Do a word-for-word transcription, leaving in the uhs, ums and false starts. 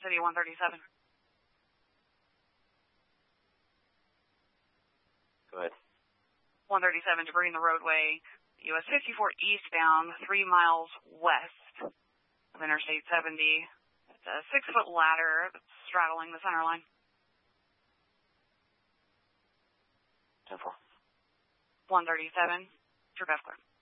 City one thirty-seven. Go ahead. one thirty-seven, debris in the roadway, U S fifty-four eastbound, three miles west of Interstate seventy. It's a six-foot ladder straddling the center line. ten four. one thirty-seven, True Path Clear.